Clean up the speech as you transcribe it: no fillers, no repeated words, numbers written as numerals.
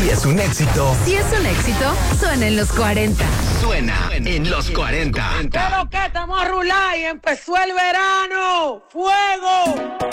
Si es un éxito. Si es un éxito, suena en los 40. Suena en los 40. Pero que estamos a rular y empezó el verano. ¡Fuego!